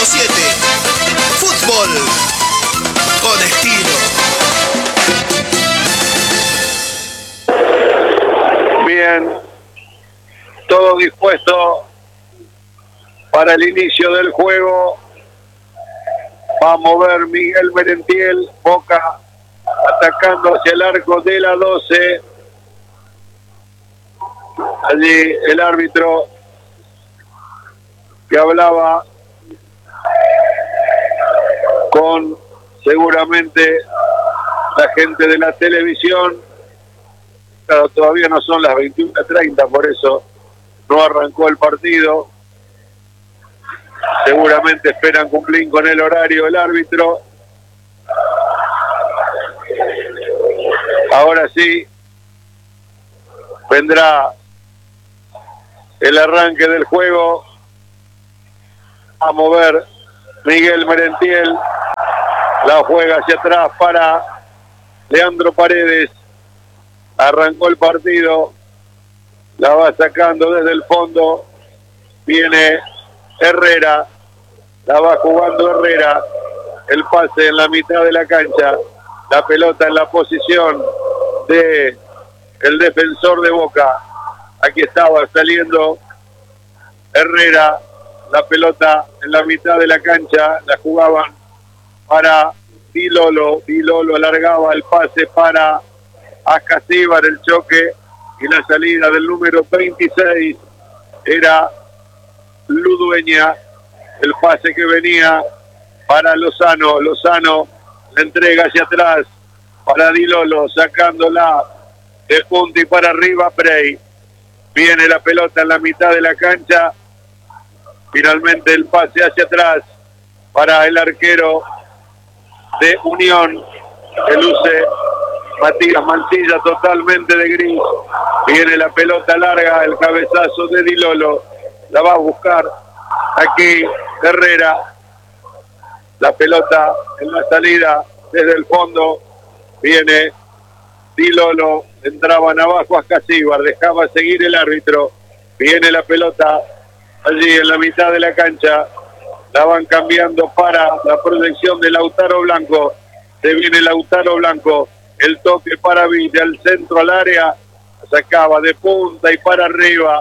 Fútbol con estilo. Bien, todo dispuesto para el inicio del juego. Va a mover Miguel Merentiel, Boca atacando hacia el arco de la 12. Allí el árbitro que hablaba con seguramente la gente de la televisión. Claro, todavía no son las 21:30, por eso no arrancó el partido. Seguramente esperan cumplir con el horario el árbitro. Ahora sí vendrá el arranque del juego. A mover Miguel Merentiel, la juega hacia atrás para Leandro Paredes. Arrancó el partido, la va sacando desde el fondo. Viene Herrera, la va jugando Herrera. El pase en la mitad de la cancha, la pelota en la posición de el defensor de Boca. Aquí estaba saliendo Herrera. La pelota en la mitad de la cancha, la jugaban para Di Lolo. Di Lolo alargaba el pase para Ascasíbar, el choque y la salida del número 26 era Ludueña. El pase que venía para Lozano. Lozano la entrega hacia atrás para Di Lolo, sacándola de punta y para arriba Prey. Viene la pelota en la mitad de la cancha. Finalmente el pase hacia atrás para el arquero de Unión, que luce Matías Mancilla totalmente de gris. Viene la pelota larga, el cabezazo de Di Lolo. La va a buscar aquí Herrera. La pelota en la salida desde el fondo. Viene Di Lolo. Entraban abajo a Ascasíbar. Dejaba seguir el árbitro. Viene la pelota allí en la mitad de la cancha. La van cambiando para la proyección de Lautaro Blanco. Se viene Lautaro Blanco. El toque para Villa, el centro al área. Sacaba de punta y para arriba.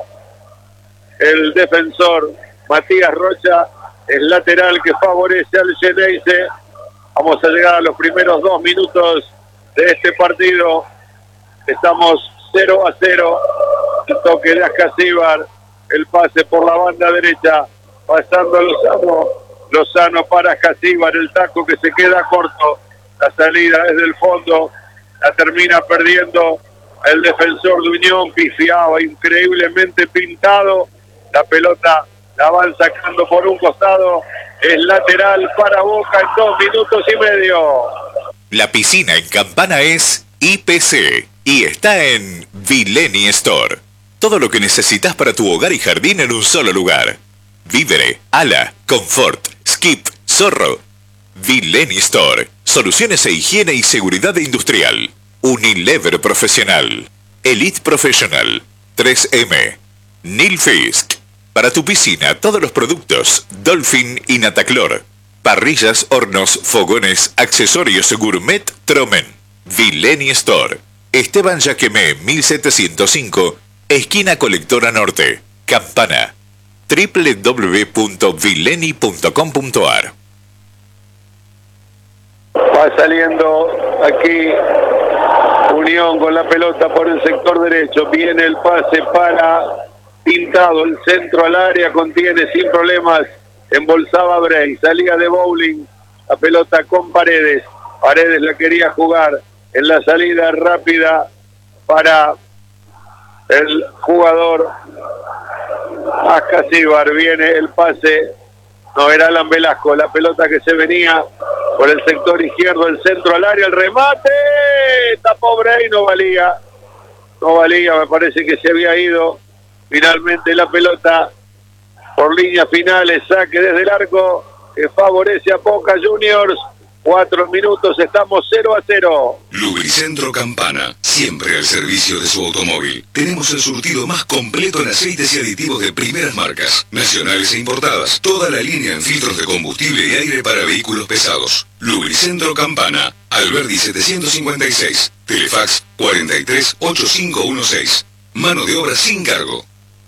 El defensor Matías Rocha. El lateral que favorece al Geneise. Vamos a llegar a los primeros 2 minutos de este partido. Estamos 0-0. El toque de Ascasíbar. El pase por la banda derecha, pasando a Lozano. Lozano para Ascasíbar, el taco que se queda corto. La salida desde el fondo, la termina perdiendo el defensor de Unión. Pifiaba, increíblemente pintado. La pelota la van sacando por un costado. Es lateral para Boca en 2 minutos y medio. La piscina en Campana es IPC y está en Vileni Store. Todo lo que necesitas para tu hogar y jardín en un solo lugar. Vívere, Ala, Confort, Skip, Zorro. Vileni Store. Soluciones e higiene y seguridad industrial. Unilever Profesional. Elite Professional. 3M. Nilfisk. Para tu piscina, todos los productos. Dolphin y Nataclor. Parrillas, hornos, fogones, accesorios gourmet Tromen. Vileni Store. Esteban Yaquemé, 1705. Esquina Colectora Norte, Campana, www.vileni.com.ar. Va saliendo aquí Unión con la pelota por el sector derecho. Viene el pase para Pintado, el centro al área, contiene sin problemas. Embolsaba Bray, salía de Bowling. La pelota con Paredes. Paredes la quería jugar en la salida rápida para el jugador Ascasíbar. Viene el pase, no era Alan Velasco, la pelota que se venía por el sector izquierdo, el centro al área, el remate, tapó Bray, no valía, me parece que se había ido. Finalmente la pelota por líneas finales, saque desde el arco que favorece a Boca Juniors. 4 minutos, estamos 0-0. Lubricentro Campana. siempre al servicio de su automóvil. Tenemos el surtido más completo en aceites y aditivos de primeras marcas, nacionales e importadas. Toda la línea en filtros de combustible y aire para vehículos pesados. Lubricentro Campana, Alberdi 756, Telefax 438516. Mano de obra sin cargo.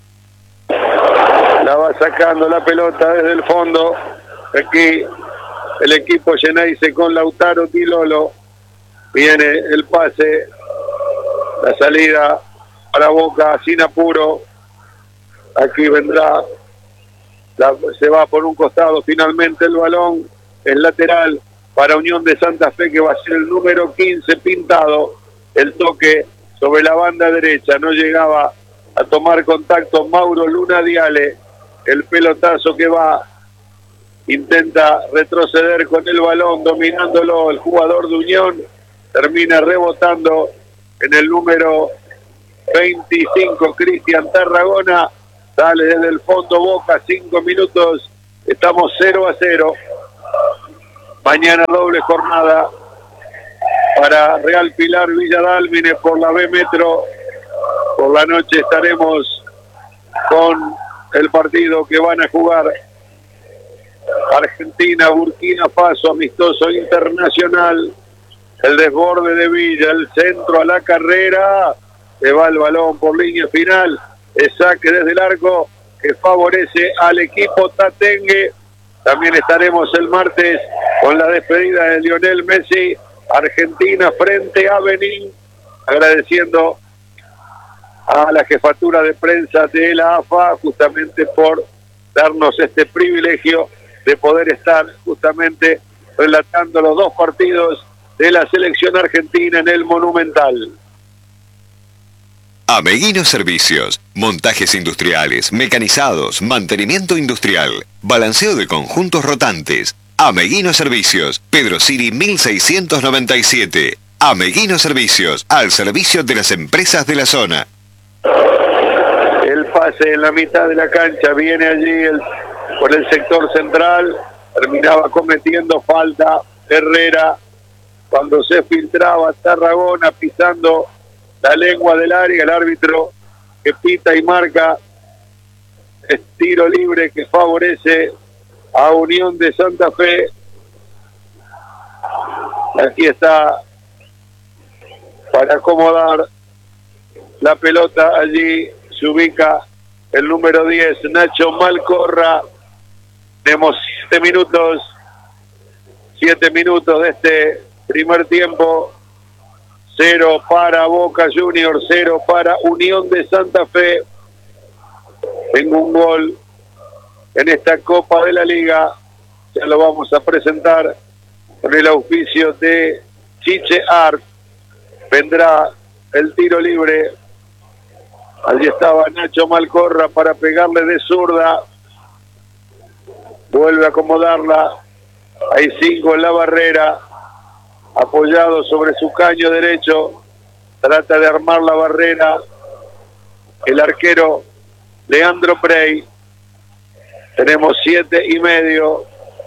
La va sacando la pelota desde el fondo. Aquí el equipo Geneise con Lautaro Tilolo. Viene el pase, la salida para Boca sin apuro. Aquí vendrá, se va por un costado finalmente el balón, el lateral para Unión de Santa Fe, que va a ser el número 15 Pintado. El toque sobre la banda derecha, no llegaba a tomar contacto Mauro Luna Diale. El pelotazo que va, intenta retroceder con el balón, dominándolo el jugador de Unión, termina rebotando en el número 25, Cristian Tarragona. Sale desde el fondo Boca, 5 minutos, estamos 0-0. Mañana doble jornada para Real Pilar Villa Dálmine por la B Metro. Por la noche estaremos con el partido que van a jugar Argentina, Burkina Faso, amistoso internacional. El desborde de Villa, el centro a la carrera, se va el balón por línea final, el saque desde el arco que favorece al equipo tatengue. También estaremos el martes con la despedida de Lionel Messi, Argentina frente a Benín, agradeciendo a la jefatura de prensa de la AFA justamente por darnos este privilegio de poder estar justamente relatando los dos partidos de la selección argentina en el Monumental. Ameguino Servicios, montajes industriales, mecanizados, mantenimiento industrial, balanceo de conjuntos rotantes. Ameguino Servicios, Pedro Siri 1697. Ameguino Servicios, al servicio de las empresas de la zona. El pase en la mitad de la cancha, viene allí por el sector central, terminaba cometiendo falta Herrera cuando se filtraba Tarragona pisando la lengua del área. El árbitro que pita y marca es tiro libre que favorece a Unión de Santa Fe. Aquí está para acomodar la pelota, allí se ubica el número 10, Nacho Malcorra. Tenemos 7 minutos de este primer tiempo. 0 para Boca Juniors, 0 para Unión de Santa Fe. Tengo un gol en esta Copa de la Liga, ya lo vamos a presentar con el auspicio de Chiche Art. Vendrá el tiro libre. Allí estaba Nacho Malcorra para pegarle de zurda. Vuelve a acomodarla. Hay 5 en la barrera. Apoyado sobre su caño derecho. Trata de armar la barrera el arquero Leandro Prey. Tenemos 7:30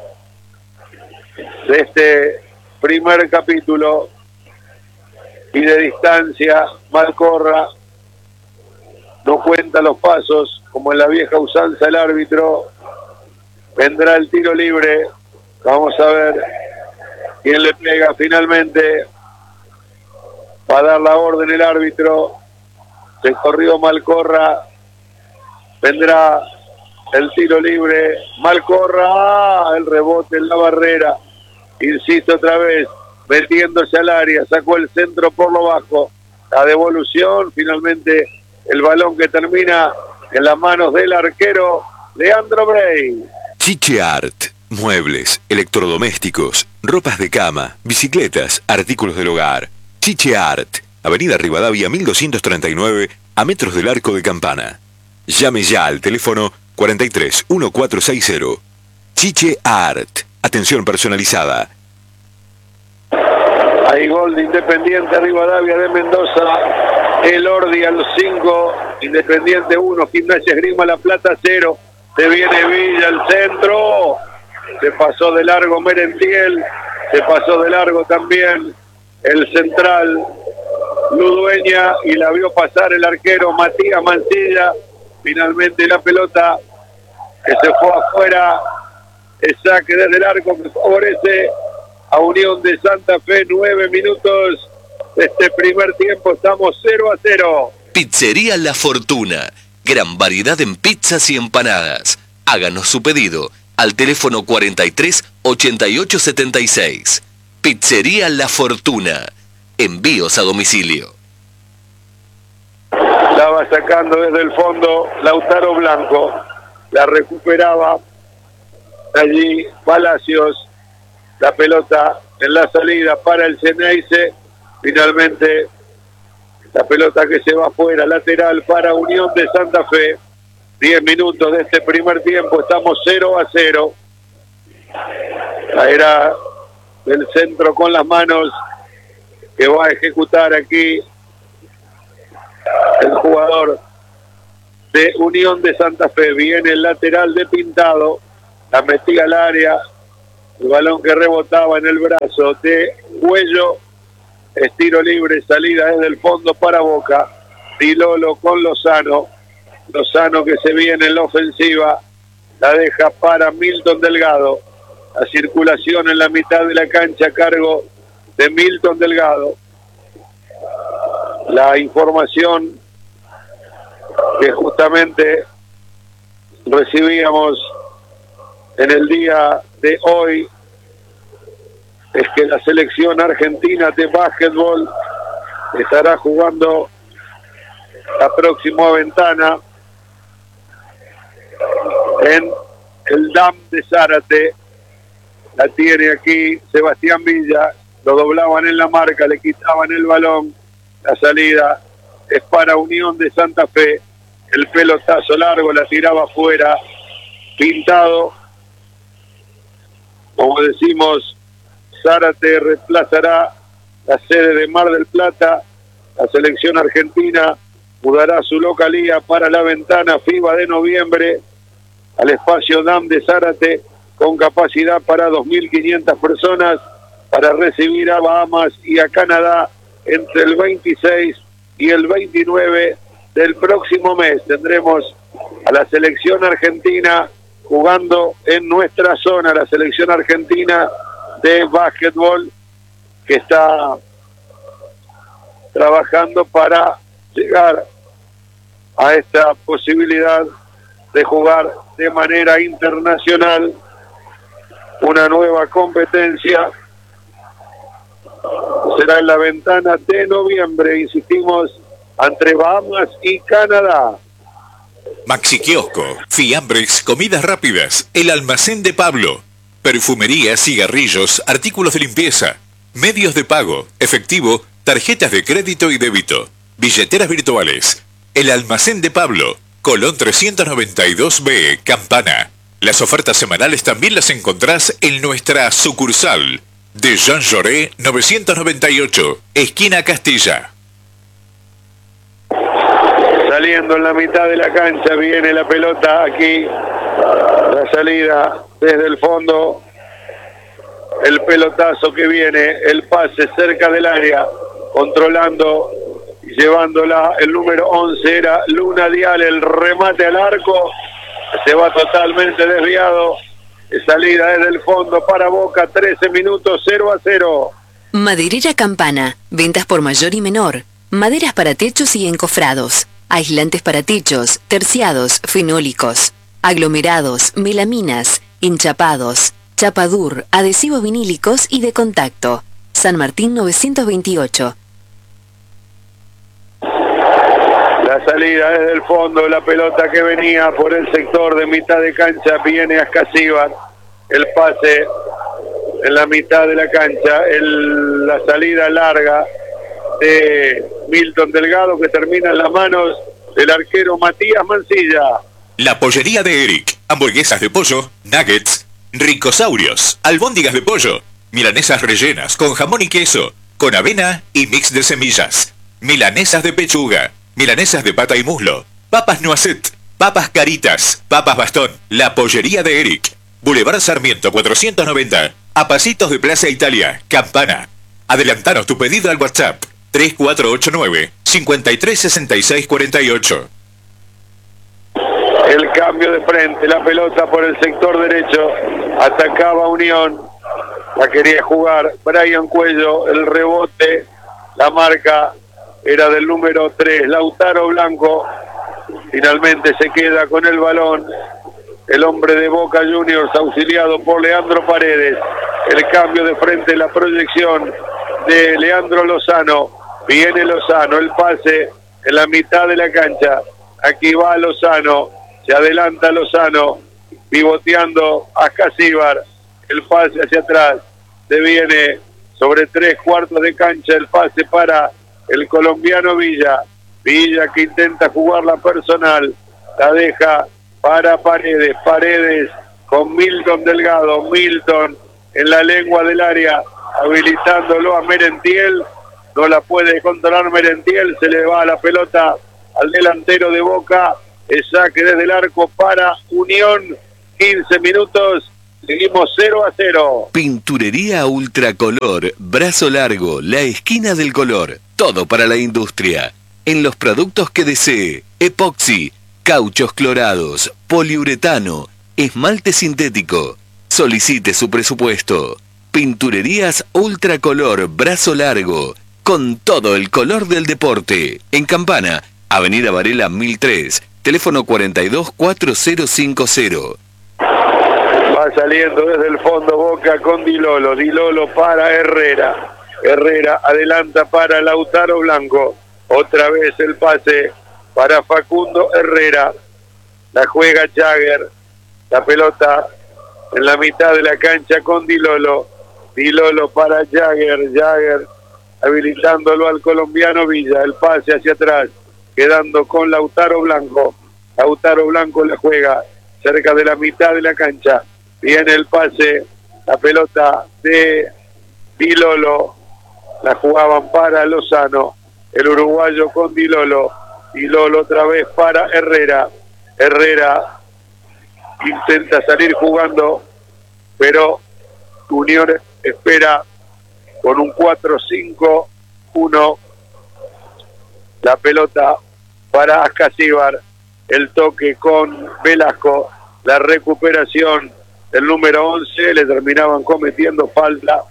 de este primer capítulo. Y de distancia, Malcorra no cuenta los pasos, como en la vieja usanza el árbitro. Vendrá el tiro libre. Vamos a ver quién le pega finalmente. Va a dar la orden el árbitro. Se corrió Malcorra. Vendrá el tiro libre. Malcorra, el rebote en la barrera. Insisto otra vez, metiéndose al área, sacó el centro por lo bajo. La devolución, finalmente el balón que termina en las manos del arquero Leandro Brey. Chiche Art, muebles, electrodomésticos, ropas de cama, bicicletas, artículos del hogar. Chiche Art, Avenida Rivadavia 1239, a metros del Arco de Campana. Llame ya al teléfono 43 1460. Chiche Art, atención personalizada. Hay gol de Independiente Rivadavia de Mendoza. El Ordi a los 5. Independiente 1. Gimnasia Esgrima La Plata 0. Se viene Villa al centro. Se pasó de largo Merentiel. Se pasó de largo también el central Ludueña y la vio pasar el arquero Matías Mancilla. Finalmente la pelota que se fue afuera, el saque desde el arco que favorece a Unión de Santa Fe. 9 minutos de este primer tiempo, estamos 0-0. Pizzería La Fortuna, gran variedad en pizzas y empanadas. Háganos su pedido al teléfono 43 88 76. Pizzería La Fortuna, envíos a domicilio. La va sacando desde el fondo Lautaro Blanco, la recuperaba allí Palacios, la pelota en la salida para el Ceneice. Finalmente la pelota que se va afuera, lateral para Unión de Santa Fe. 10 minutos de este primer tiempo, estamos 0-0. La era del centro con las manos que va a ejecutar aquí el jugador de Unión de Santa Fe. Viene el lateral de Pintado, la metía al área, el balón que rebotaba en el brazo de Cuello, estiro libre, salida desde el fondo para Boca. Dilolo con Lozano que se viene en la ofensiva, la deja para Milton Delgado. La circulación en la mitad de la cancha a cargo de Milton Delgado. La información que justamente recibíamos en el día de hoy es que la selección argentina de básquetbol estará jugando la próxima ventana en el DAM de Zárate. La tiene aquí Sebastián Villa, lo doblaban en la marca, le quitaban el balón. La salida es para Unión de Santa Fe, el pelotazo largo, la tiraba afuera, Pintado. Como decimos, Zárate reemplazará la sede de Mar del Plata. La selección argentina mudará su localía para la ventana FIBA de noviembre al espacio DAM de Zárate, con capacidad para 2.500 personas, para recibir a Bahamas y a Canadá entre el 26 y el 29 del próximo mes. Tendremos a la selección argentina jugando en nuestra zona, la selección argentina de básquetbol, que está trabajando para llegar a esta posibilidad de jugar de manera internacional una nueva competencia. Será en la ventana de noviembre, insistimos, entre Bahamas y Canadá. Maxi Kiosco, fiambres, comidas rápidas, el almacén de Pablo, perfumería, cigarrillos, artículos de limpieza, medios de pago, efectivo, tarjetas de crédito y débito, billeteras virtuales, el almacén de Pablo, Colón 392B, Campana. Las ofertas semanales también las encontrás en nuestra sucursal de Jean Jaurès 998, esquina Castilla. Saliendo en la mitad de la cancha, viene la pelota aquí, la salida desde el fondo, el pelotazo que viene, el pase cerca del área, controlando y llevándola, el número 11 era Luna Dial, el remate al arco, se va totalmente desviado, salida desde el fondo para Boca, 13 minutos, 0-0. Maderera Campana, ventas por mayor y menor, maderas para techos y encofrados, aislantes para techos, terciados, fenólicos, aglomerados, melaminas, enchapados, chapadur, adhesivos vinílicos y de contacto. San Martín 928. La salida desde el fondo, la pelota que venía por el sector de mitad de cancha, viene a Ascasíbar, el pase en la mitad de la cancha, la salida larga de Milton Delgado, que termina en las manos del arquero Matías Mancilla. La pollería de Eric, hamburguesas de pollo, nuggets, ricosaurios, albóndigas de pollo, milanesas rellenas con jamón y queso, con avena y mix de semillas, milanesas de pechuga, milanesas de pata y muslo, papas noisette, papas caritas, papas bastón. La pollería de Eric, Boulevard Sarmiento 490, a pasitos de Plaza Italia, Campana. Adelantanos tu pedido al WhatsApp 3489-536648. El cambio de frente, la pelota por el sector derecho, atacaba Unión, la quería jugar Brian Cuello, el rebote, la marca era del número 3, Lautaro Blanco, finalmente se queda con el balón, el hombre de Boca Juniors auxiliado por Leandro Paredes, el cambio de frente, la proyección de Leandro Lozano, viene Lozano, el pase en la mitad de la cancha, aquí va Lozano, se adelanta Lozano, pivoteando a Casíbar, el pase hacia atrás, se viene sobre 3/4 de cancha, el pase para el colombiano Villa que intenta jugar la personal, la deja para Paredes, Paredes con Milton Delgado, Milton en la lengua del área, habilitándolo a Merentiel, no la puede controlar Merentiel, se le va la pelota al delantero de Boca, el saque desde el arco para Unión, 15 minutos, seguimos 0-0. Pinturería Ultracolor, Brazo Largo, la esquina del color, todo para la industria. En los productos que desee, epoxi, cauchos clorados, poliuretano, esmalte sintético. Solicite su presupuesto. Pinturerías Ultracolor, Brazo Largo, con todo el color del deporte. En Campana, Avenida Varela 1003, teléfono 424050. Va saliendo desde el fondo Boca con Dilolo, Dilolo para Herrera, Herrera adelanta para Lautaro Blanco, otra vez el pase para Facundo Herrera, la juega Jagger, la pelota en la mitad de la cancha con Dilolo, Dilolo para Jagger, Jagger habilitándolo al colombiano Villa, el pase hacia atrás, quedando con Lautaro Blanco, Lautaro Blanco la juega cerca de la mitad de la cancha, viene el pase, la pelota de Dilolo, la jugaban para Lozano, el uruguayo con Dilolo, Dilolo otra vez para Herrera, Herrera intenta salir jugando, pero Unión espera con un 4-5-1, la pelota para Ascasíbar, el toque con Velasco, la recuperación del número 11, le terminaban cometiendo falta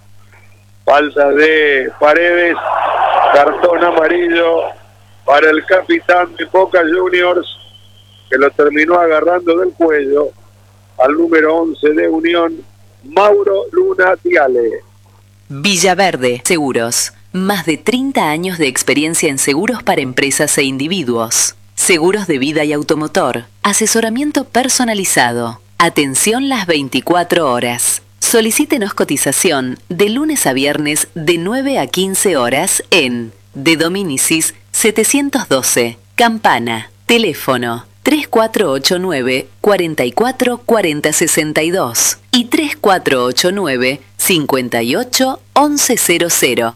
de Paredes, cartón amarillo para el capitán de Boca Juniors, que lo terminó agarrando del cuello al número 11 de Unión, Mauro Luna Tiale. Villaverde Seguros. Más de 30 años de experiencia en seguros para empresas e individuos. Seguros de vida y automotor. Asesoramiento personalizado. Atención las 24 horas. Solicítenos cotización de lunes a viernes de 9 a 15 horas en De Dominicis 712, Campana. Teléfono 3489 44 40 62 y 3489 58 1100.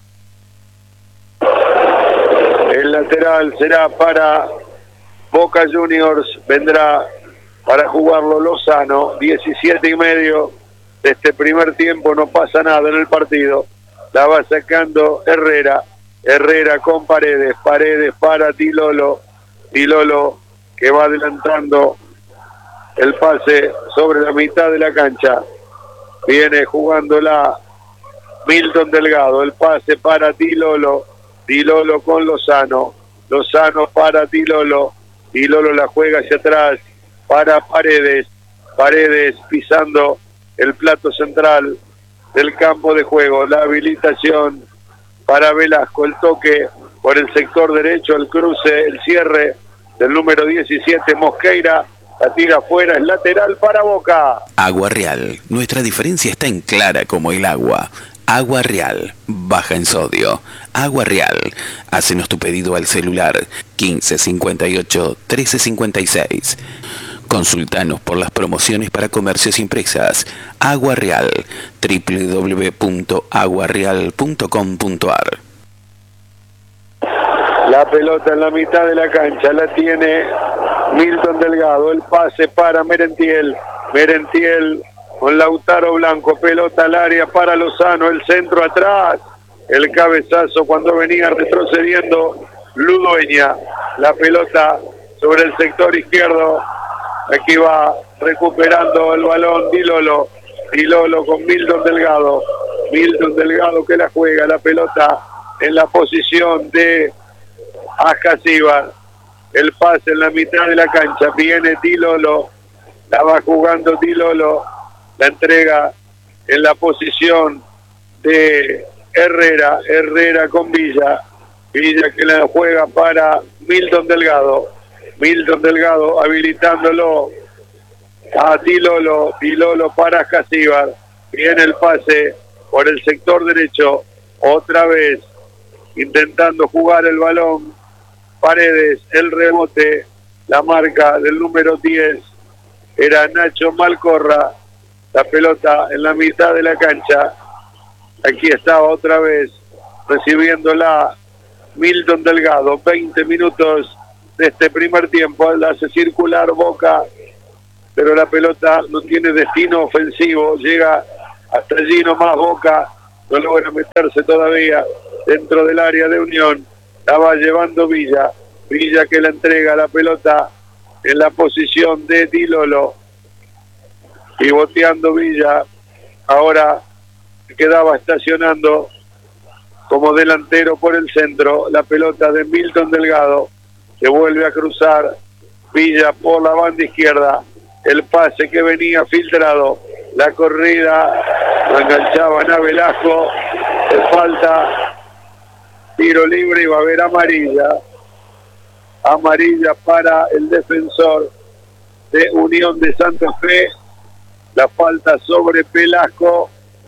El lateral será para Boca Juniors, vendrá para jugarlo Lozano, 17:30 de este primer tiempo, no pasa nada en el partido, la va sacando Herrera, Herrera con Paredes, Paredes para Dilolo, Dilolo que va adelantando el pase sobre la mitad de la cancha, viene jugándola Milton Delgado, el pase para Dilolo, Dilolo con Lozano, Lozano para Dilolo, Dilolo la juega hacia atrás para Paredes, Paredes pisando el plato central del campo de juego, la habilitación para Velasco, el toque por el sector derecho, el cruce, el cierre del número 17 Mosqueira, la tira afuera, es lateral para Boca. Agua Real, nuestra diferencia está en clara como el agua. Agua Real, baja en sodio. Agua Real, hácenos tu pedido al celular 1558 1356. Consultanos por las promociones para comercios impresas. Agua Real, www.aguareal.com.ar. La pelota en la mitad de la cancha, la tiene Milton Delgado, el pase para Merentiel, Merentiel con Lautaro Blanco, pelota al área para Lozano, el centro atrás, el cabezazo cuando venía retrocediendo Ludueña. La pelota sobre el sector izquierdo. Aquí va recuperando el balón Dilolo. Dilolo con Milton Delgado. Milton Delgado que la juega, la pelota en la posición de Ascasíbar. El pase en la mitad de la cancha. Viene Dilolo. La va jugando Dilolo. La entrega en la posición de Herrera. Herrera con Villa. Villa que la juega para Milton Delgado. Milton Delgado habilitándolo a Dilolo. Dilolo para Ascasíbar. Viene el pase por el sector derecho. Otra vez intentando jugar el balón. Paredes, el rebote. La marca del número 10 era Nacho Malcorra. La pelota en la mitad de la cancha. Aquí estaba otra vez recibiéndola Milton Delgado. 20 minutos de este primer tiempo. La hace circular Boca, pero la pelota no tiene destino ofensivo. Llega hasta allí nomás Boca. No logra meterse todavía dentro del área de Unión. La va llevando Villa. Villa que la entrega la pelota en la posición de Dilolo. Y boteando Villa. Ahora quedaba estacionando como delantero por el centro. La pelota de Milton Delgado. Se vuelve a cruzar Villa por la banda izquierda. El pase que venía filtrado. La corrida. Lo enganchaban a Velasco. Le falta tiro libre y va a haber amarilla. Amarilla para el defensor de Unión de Santa Fe. La falta sobre Velasco.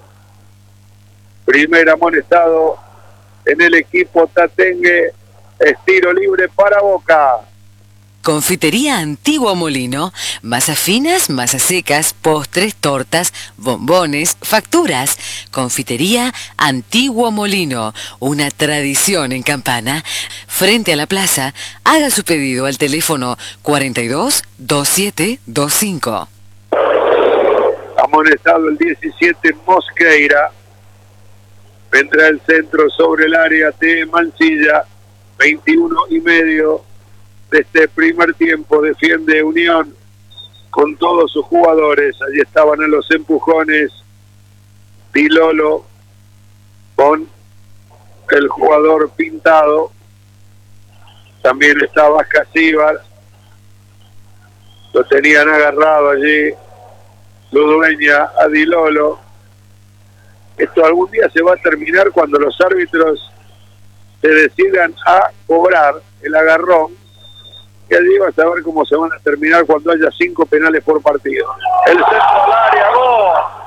Primer amonestado en el equipo tatengue. Es tiro libre para Boca. Confitería Antiguo Molino, masas finas, masas secas, postres, tortas, bombones, facturas. Confitería Antiguo Molino, una tradición en Campana. Frente a la plaza, haga su pedido al teléfono 42 27 25. Amonestado el 17 Mosqueira. Vendrá el centro sobre el área de Mansilla. 21:30 de este primer tiempo. Defiende Unión con todos sus jugadores. Allí estaban en los empujones Dilolo con el jugador pintado. También estaba Ascasíbar. Lo tenían agarrado allí Ludueña a Dilolo. Esto algún día se va a terminar cuando los árbitros se decidan a cobrar el agarrón. Y allí vas a ver cómo se van a terminar cuando haya 5 penales por partido. El centro al área, gol.